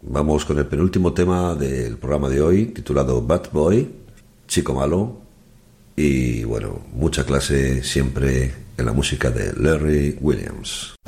Vamos con el penúltimo tema del programa de hoy, titulado Bad Boy, Chico Malo. Y bueno, mucha clase siempre en la música de Larry Williams.